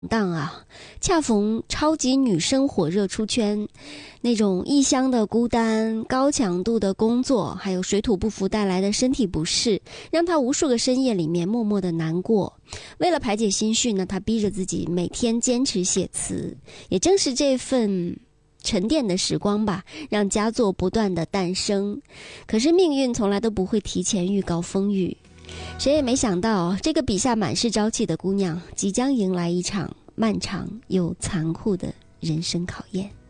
档啊，恰逢超级女生火热出圈，那种异乡的孤单、高强度的工作，还有水土不服带来的身体不适，让她无数个深夜里面默默的难过。为了排解心绪呢，她逼着自己每天坚持写词。也正是这份沉淀的时光吧，让佳作不断的诞生。可是命运从来都不会提前预告风雨，谁也没想到，这个笔下满是朝气的姑娘，即将迎来一场漫长又残酷的人生考验。